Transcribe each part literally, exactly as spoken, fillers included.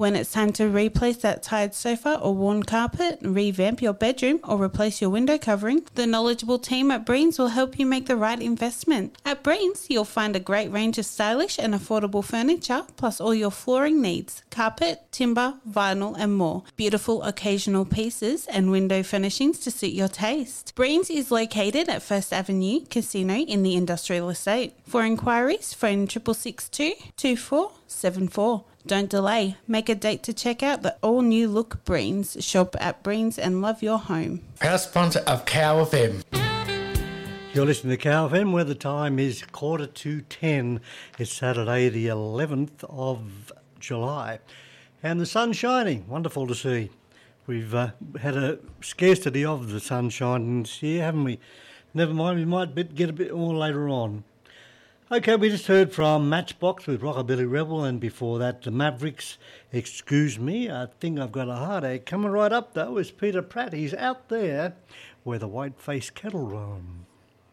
When it's time to replace that tired sofa or worn carpet, revamp your bedroom or replace your window covering, the knowledgeable team at Breens will help you make the right investment. At Breens, you'll find a great range of stylish and affordable furniture, plus all your flooring needs, carpet, timber, vinyl and more. Beautiful occasional pieces and window furnishings to suit your taste. Breens is located at First Avenue Casino in the Industrial Estate. For inquiries, phone six six six two, two four seven four. Don't delay. Make a date to check out the all-new look Breens. Shop at Breens and love your home. Proud sponsor of Cow F M. You're listening to Cow F M, where the time is quarter to ten. It's Saturday the eleventh of July. And the sun's shining. Wonderful to see. We've uh, had a scarcity of the sunshine this year, haven't we? Never mind, we might bit, get a bit more later on. Okay, we just heard from Matchbox with Rockabilly Rebel, and before that, the Mavericks, Excuse Me. I think I've got a heartache. Coming right up, though, is Peter Pratt. He's out there where the white-faced cattle roam.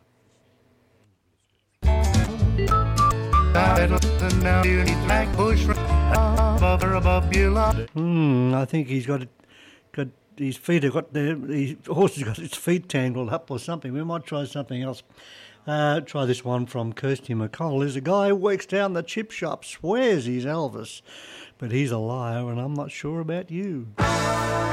Hmm, I think he's got, got his feet have got their, his horse has got its feet tangled up or something. We might try something else. Uh, try this one from Kirsty McCall. There's a guy who works down the chip shop, swears he's Elvis, but he's a liar, and I'm not sure about you.